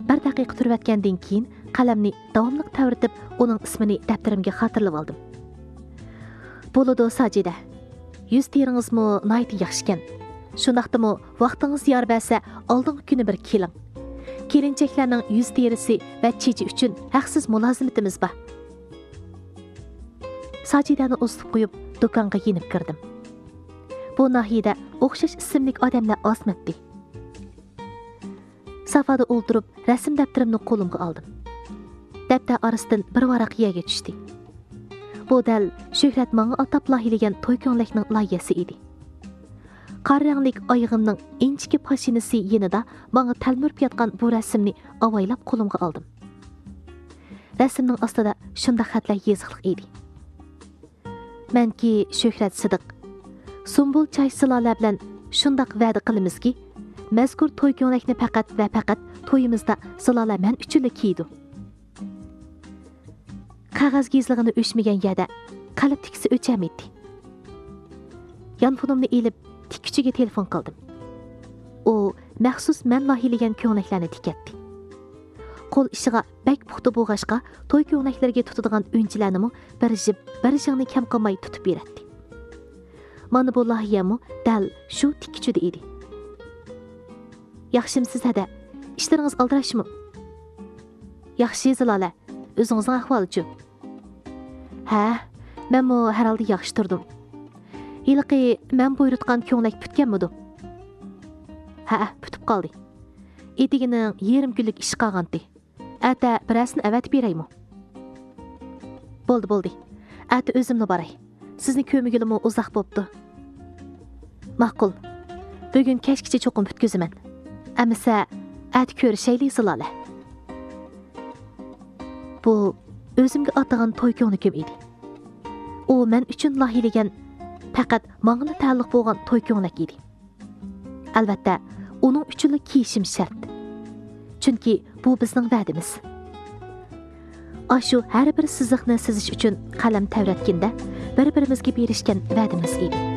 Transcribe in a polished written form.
bir daqiqa turib o'tgandan keyin qalamni davomli tavritib, uning ismini daftarimga xotirlab oldim. Bo'ladi Sajida. Yuz teringizmi nihoyat yaxshi ekan. Shundaqdimi vaqtingiz yor bersa, oldingi kuni bir keling. Kelinchaklarning yuz terisi va chechi uchun haqsiz mulozimatimiz bor. Sajidani o'sib qo'yib, do'konga yenib kirdim. Bu nahiyada o'xshash ismli odamlar osmatdi. Safada o'ltirib, rasm daftarimni qo'limga oldim. Daftar orasidan bir varaq yerga tushdi. Bu dal Shuhrat menga atab loyihlagan to'y ko'nglakning loyihasi edi. Qora ranglik oyog'imning inchki pashinasi yanida menga talmurib yotgan bu rasmni avaylab qo'limga oldim. Rasmning ostida shunday xatlar yoziqliq edi. Menki Shuhrat Sidiq Sumbul Chay Silola bilan shunday va'da qilamizki, mazkur to'y ko'nglakni faqat va faqat to'yimizda Silola men uchun kiydi. Qog'oz gizligini o'chmagan yerda qalb tikisi o'chamaydi. Yonfonimni elib tikkuchiga telefon qildim. U maxsus men loyihlagan ko'nglaklarni tikatdi. Qo'l ishiga bak puxta bo'g'ashqa to'y ko'nglaklarga tutadigan o'yinchilarni bir jingni kam qilmay tutib beradi. Mana bu loyihami dal shu tikkuchida edi. Yaxshimisiz hada? İşləriniz aldirashmi? Yaxshi Zilola, o'zingizning ahvolichi? Ha, men mo har holda yaxshi turdim. Yilqi men buyurtgan ko'nglak putganmidi? Ha, putib qoldi. Etigining yarim kunlik ish qolgandi. Ata birasini avatib beraymi? Bo'ldi. Ata o'zimni boray. Sizni ko'migilimi uzoq bo'pti. Ma'qul. Bugun kechgacha cho'qim bitkazaman. Amisa ati ko'rishaylik Zilola. Bu o'zimga atagan to'y ko'nglim edi. U men uchun loyihlagan faqat menga taalluq bo'lgan to'y ko'nglik edi. Albatta, uning uchun kiyishim shart. Chunki bu bizning va'damiz. Ashu har bir siziqni sizish uchun qalam tavratganda bir-birimizga berishgan va'damiz edi.